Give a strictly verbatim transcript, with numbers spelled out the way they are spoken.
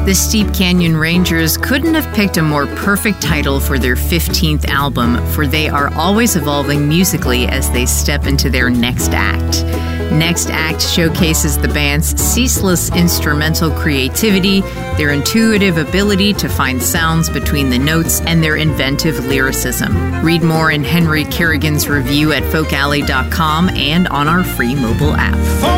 The Steep Canyon Rangers couldn't have picked a more perfect title for their fifteenth album, for they are always evolving musically as they step into their next act. Next Act showcases the band's ceaseless instrumental creativity, their intuitive ability to find sounds between the notes, and their inventive lyricism. Read more in Henry Kerrigan's review at folk alley dot com and on our free mobile app.